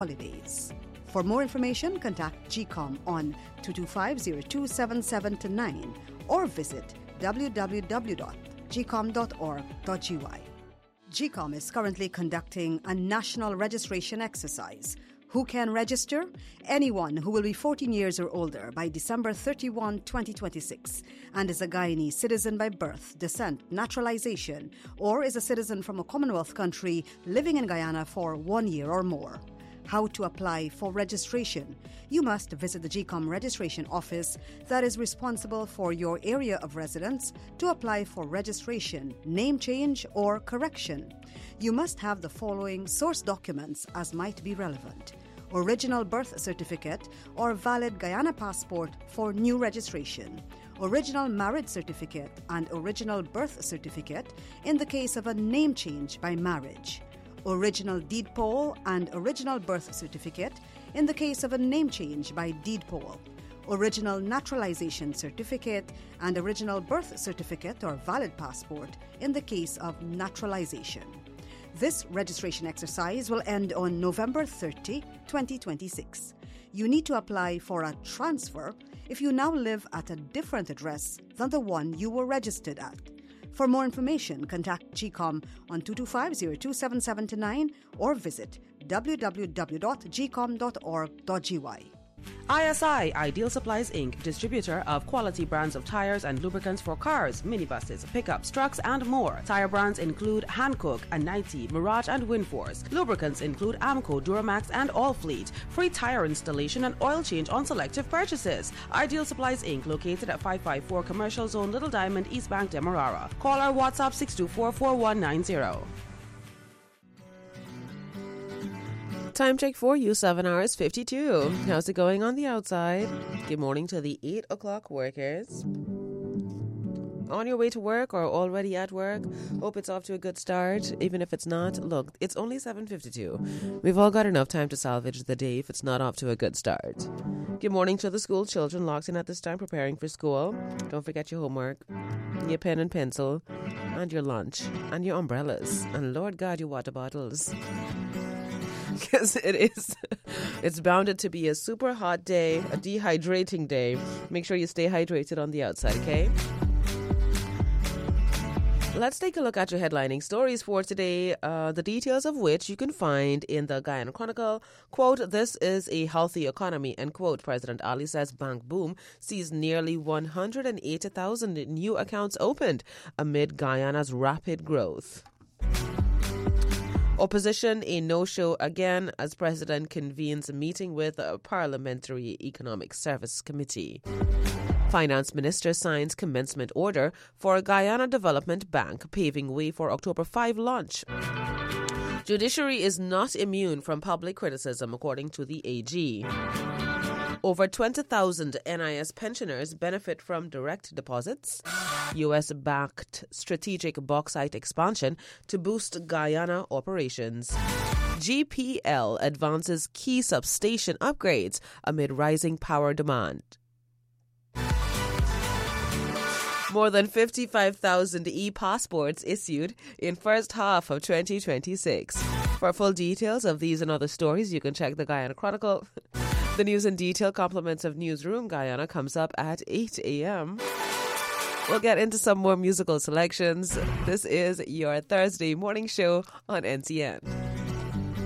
holidays. For more information, contact GCOM on 225-0277-9 or visit www.gcom.org.gy. GCOM is currently conducting a national registration exercise. Who can register? Anyone who will be 14 years or older by December 31, 2026 and is a Guyanese citizen by birth, descent, naturalization, or is a citizen from a Commonwealth country living in Guyana for 1 year or more. How to apply for registration? You must visit the GCOM registration office that is responsible for your area of residence to apply for registration, name change, or correction. You must have the following source documents as might be relevant: original birth certificate or valid Guyana passport for new registration, original marriage certificate and original birth certificate in the case of a name change by marriage, original deed poll and original birth certificate in the case of a name change by deed poll, original naturalization certificate and original birth certificate or valid passport in the case of naturalization. This registration exercise will end on November 30, 2026. You need to apply for a transfer if you now live at a different address than the one you were registered at. For more information, contact GCOM on 225-0277-9 or visit www.gcom.org.gy. ISI, Ideal Supplies Inc., distributor of quality brands of tires and lubricants for cars, minibuses, pickups, trucks, and more. Tire brands include Hankook, Anite, Mirage, and Winforce. Lubricants include Amco, Duramax, and Allfleet. Free tire installation and oil change on selective purchases. Ideal Supplies Inc., located at 554 Commercial Zone, Little Diamond, East Bank, Demerara. Call our WhatsApp 624-4190. Time check for you, 7 hours 52. How's it going on the outside? Good morning to the 8 o'clock workers. On your way to work or already at work, hope it's off to a good start. Even if it's not, look, it's only 7:52. We've all got enough time to salvage the day if it's not off to a good start. Good morning to the school children locked in at this time preparing for school. Don't forget your homework, your pen and pencil, and your lunch, and your umbrellas, and Lord God, your water bottles. Because it's bounded to be a super hot day, a dehydrating day. Make sure you stay hydrated on the outside, okay? Let's take a look at your headlining stories for today, the details of which you can find in the Guyana Chronicle. Quote, "This is a healthy economy," end quote. President Ali says bank boom sees nearly 180,000 new accounts opened amid Guyana's rapid growth. Opposition a no-show again as President convenes a meeting with a Parliamentary Economic Service Committee. Finance Minister signs commencement order for Guyana Development Bank, paving way for October 5 launch. Judiciary is not immune from public criticism, according to the AG. Over 20,000 NIS pensioners benefit from direct deposits. U.S.-backed strategic bauxite expansion to boost Guyana operations. GPL advances key substation upgrades amid rising power demand. More than 55,000 e-passports issued in first half of 2026. For full details of these and other stories, you can check the Guyana Chronicle. The news in detail compliments of Newsroom Guyana comes up at 8 a.m. We'll get into some more musical selections. This is your Thursday morning show on NCN.